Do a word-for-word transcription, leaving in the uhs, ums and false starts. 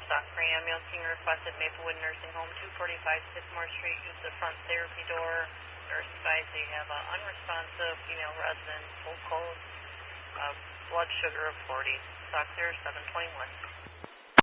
Stockbury ambulance being requested, Maplewood Nursing Home, two forty-five Sycamore Street. Use the front therapy door. Nurse advised they have an unresponsive female resident, full code, uh, blood sugar of forty. Stock there, seven twenty-one.